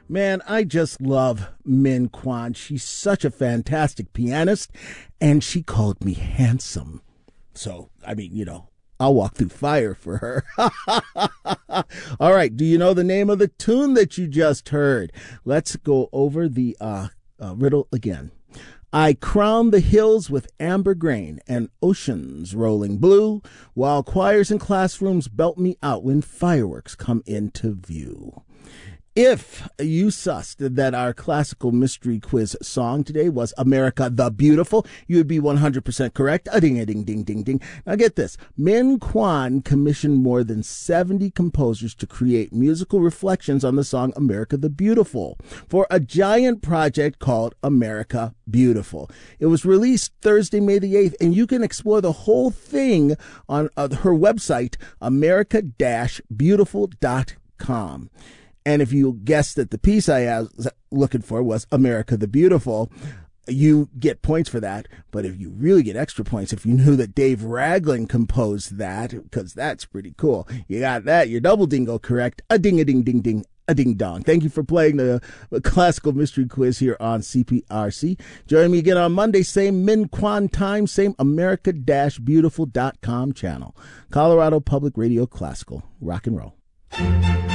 Man, I just love Min Kwan. She's such a fantastic pianist, and she called me handsome. So, I mean, I'll walk through fire for her. All right, do you know the name of the tune that you just heard? Let's go over the riddle again. I crown the hills with amber grain and oceans rolling blue, while choirs and classrooms belt me out when fireworks come into view. If you sussed that our classical mystery quiz song today was America the Beautiful, you would be 100% correct. A-ding-a-ding-ding-ding-ding. Now get this. Min Kwan commissioned more than 70 composers to create musical reflections on the song America the Beautiful for a giant project called America Beautiful. It was released Thursday, May the 8th, and you can explore the whole thing on her website, america-beautiful.com. And if you guessed that the piece I was looking for was America the Beautiful, you get points for that. But if you really get extra points, if you knew that Dave Ragland composed that, because that's pretty cool. You got that. You're double dingo correct. A-ding-a-ding-ding-ding. A ding-dong. Thank you for playing the classical mystery quiz here on CPRC. Join me again on Monday, same Min Kwan time, same America-Beautiful.com channel. Colorado Public Radio Classical. Rock and roll.